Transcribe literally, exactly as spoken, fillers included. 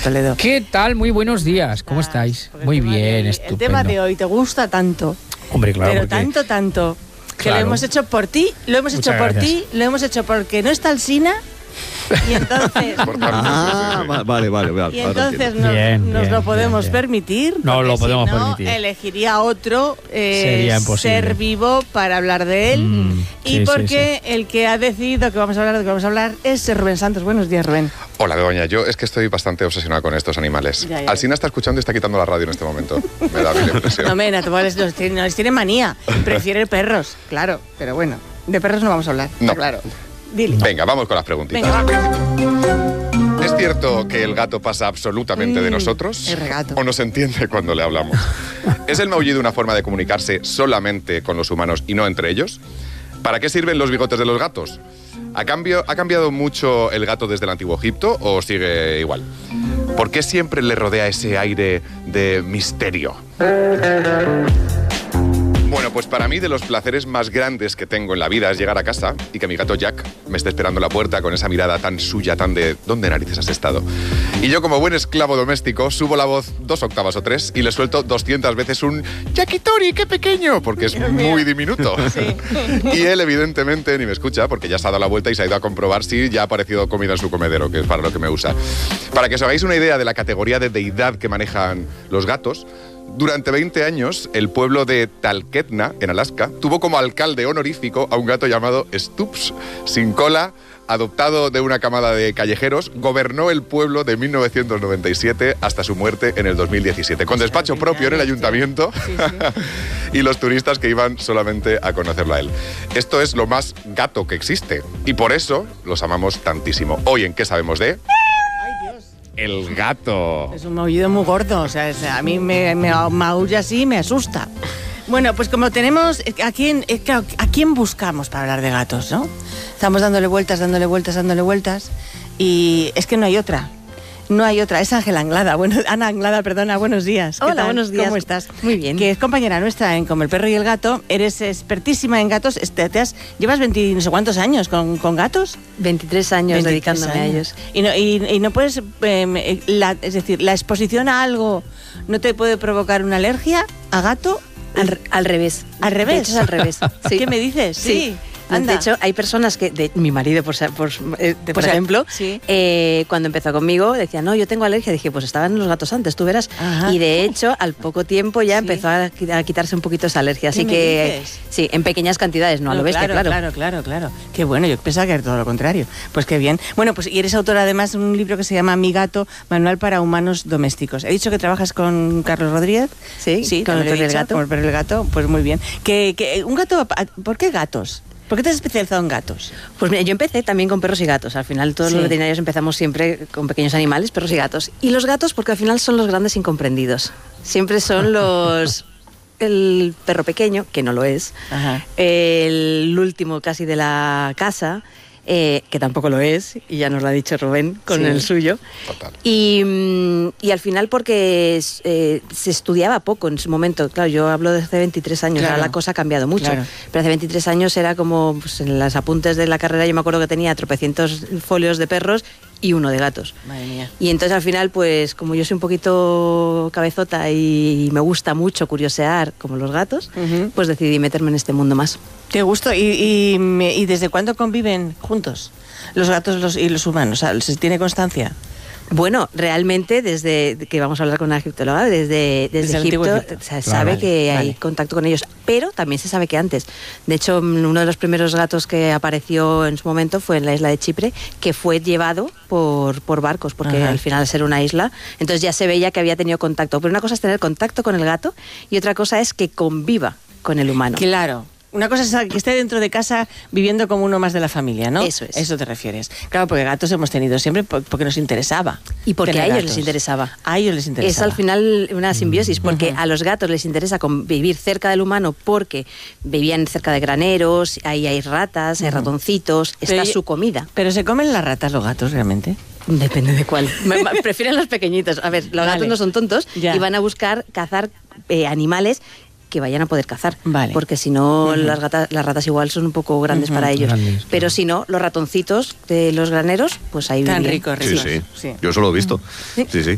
Toledo. ¿Qué tal? Muy buenos días. ¿Cómo estáis? Muy bien, de, estupendo. El tema de hoy te gusta tanto. Hombre, claro. Pero porque... tanto, tanto. Que Claro. lo hemos hecho por ti, lo hemos Muchas hecho por gracias. ti, lo hemos hecho porque no está Alsina. Y entonces, Ah, va- vale, vale, vale. y ahora entonces entiendo. nos, Bien, nos bien, lo podemos bien, bien. permitir. No porque lo podemos si no, permitir. elegiría otro eh, Sería imposible. ser vivo para hablar de él. Mm, y sí, porque el que ha decidido que vamos a hablar de que vamos a hablar es Rubén Santos. Buenos días, Rubén. Hola, Begoña. Yo es que estoy bastante obsesionado con estos animales. Ya, ya. Alsina está escuchando y está quitando la radio en este momento. Me da a mí la impresión. No, mena, no les, los tiene, no les tiene manía. Prefiere perros, claro. Pero bueno, de perros no vamos a hablar. No. está Claro. Dile. Venga, vamos con las preguntitas. Venga, va. ¿Es cierto que el gato pasa absolutamente de Mm, nosotros? el regato. ¿O nos entiende cuando le hablamos? ¿Es el maullido una forma de comunicarse solamente con los humanos y no entre ellos? ¿Para qué sirven los bigotes de los gatos? ¿Ha, cambio, ¿Ha cambiado mucho el gato desde el antiguo Egipto o sigue igual? ¿Por qué siempre le rodea ese aire de misterio? Bueno, pues para mí de los placeres más grandes que tengo en la vida es llegar a casa y que mi gato Jack me esté esperando en la puerta con esa mirada tan suya, tan de ¿dónde narices has estado? Y yo como buen esclavo doméstico subo la voz dos octavas o tres y le suelto doscientas veces un Yakitori, qué pequeño, porque es muy diminuto. Sí. Y él evidentemente ni me escucha porque ya se ha dado la vuelta y se ha ido a comprobar si ya ha aparecido comida en su comedero, que es para lo que me usa. Para que os hagáis una idea de la categoría de deidad que manejan los gatos, durante veinte años, el pueblo de Talkeetna, en Alaska, tuvo como alcalde honorífico a un gato llamado Stubbs, sin cola, adoptado de una camada de callejeros, gobernó el pueblo de mil novecientos noventa y siete hasta su muerte en el dos mil diecisiete, con despacho propio en el ayuntamiento Sí, sí. y los turistas que iban solamente a conocerlo a él. Esto es lo más gato que existe y por eso los amamos tantísimo. Hoy en ¿Qué sabemos de? Ay, Dios. El gato. Es un maullido muy gordo, o sea, es- a mí me, me maulla así y me asusta. Bueno, pues como tenemos, ¿a quién, eh, claro, ¿a quién buscamos para hablar de gatos, no? Estamos dándole vueltas, dándole vueltas, dándole vueltas, y es que no hay otra. No hay otra, es Ángela Anglada. Bueno, Ana Anglada, perdona, buenos días. ¿Qué Hola, tal? buenos días. ¿Cómo estás? Muy bien. Que es compañera nuestra en Como el perro y el gato. Eres expertísima en gatos. Este, te has, llevas veinte no sé cuántos años con, con gatos. veintitrés años veintitrés dedicándome años. a ellos. Y no, y, y no puedes, eh, la, es decir, la exposición a algo no te puede provocar una alergia a gato. Al, al revés. ¿Al revés? De hecho, es al revés. Sí. ¿Qué me dices? Sí. Anda. De hecho, hay personas que, de, mi marido, por, sa- por, eh, por Pues, ejemplo, sí. eh, cuando empezó conmigo, decía, no, yo tengo alergia. Dije, pues estaban los gatos antes, tú verás. Ajá. Y de hecho, al poco tiempo ya Sí. empezó a, qui- a quitarse un poquito esa alergia. Así me que, dices? sí, en pequeñas cantidades, no a lo bestia, claro. Claro, claro, claro. Qué bueno, yo pensaba que era todo lo contrario. Pues qué bien. Bueno, pues y eres autora además de un libro que se llama Mi gato, Manual para humanos domésticos. He dicho que trabajas con Carlos Rodríguez. Sí, sí, con también el lo he perro y el dicho, gato. Con el perro y el gato, pues muy bien. Que, que un gato, ¿por qué gatos? ¿Por qué te has especializado en gatos? Pues mira, yo empecé también con perros y gatos. Al final todos Sí. los veterinarios empezamos siempre con pequeños animales, perros y gatos. Y los gatos porque al final son los grandes incomprendidos. Siempre son los... el perro pequeño, que no lo es. Ajá. El último casi de la casa, eh, que tampoco lo es, y ya nos lo ha dicho Rubén con Sí. el suyo. Total. Y, mm, y al final porque eh, se estudiaba poco en su momento. Claro, yo hablo de hace veintitrés años, Claro. ahora la cosa ha cambiado mucho. Claro. Pero hace veintitrés años era como, pues, en los apuntes de la carrera yo me acuerdo que tenía tropecientos folios de perros y uno de gatos. Madre mía. Y entonces al final, pues como yo soy un poquito cabezota y me gusta mucho curiosear como los gatos, Ujú. pues decidí meterme en este mundo más. Qué gusto. ¿Y, y, me- y desde cuándo conviven juntos los gatos los- y los humanos? O sea, ¿se tiene constancia? Bueno, realmente desde que vamos a hablar con una egiptóloga, desde, desde, Desde el Egipto, antiguo Egipto. se Claro, sabe vale, que hay vale. contacto con ellos, pero también se sabe que antes. De hecho, mm, uno de los primeros gatos que apareció en su momento fue en la isla de Chipre, que fue llevado por, por barcos, porque Ajá. al final al ser una isla, entonces ya se veía que había tenido contacto. Pero una cosa es tener contacto con el gato y otra cosa es que conviva con el humano. Claro. Una cosa es que esté dentro de casa viviendo como uno más de la familia, ¿no? Eso es. Eso te refieres. Claro, porque gatos hemos tenido siempre po- porque nos interesaba. Y porque tener a ellos gatos. les interesaba. A ellos les Es interesaba. al final una simbiosis, porque Ujú. a los gatos les interesa con- vivir cerca del humano porque vivían cerca de graneros, ahí hay ratas, hay ratoncitos, Pero está yo- su comida. ¿Pero se comen las ratas los gatos realmente? Depende de cuál. Me- me- Prefieren los pequeñitos. A ver, los Vale. gatos no son tontos Ya. y van a buscar cazar eh, animales que vayan a poder cazar. Vale. Porque si no, Ujú. las, gatas, las ratas igual son un poco grandes Ujú. para ellos. Grandes, Pero claro. si no, los ratoncitos de los graneros, pues ahí Tan vivían. ricos, Sí, ricos. sí, Sí. Yo eso lo he visto. Sí. Sí, sí.